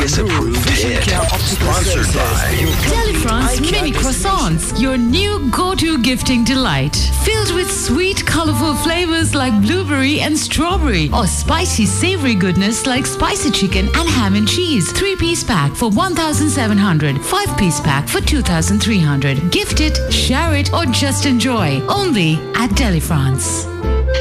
Vegas approved hit. Sponsored by Delifrance Mini Croissants, your new go-to gifting delight. Filled with sweet, colorful flavors like blueberry and strawberry, or spicy, savory goodness like spicy chicken and ham and cheese. 3-piece pack for 1,700. 5-piece pack for 2,300. Gift it, share it, or just enjoy. Only at Delifrance.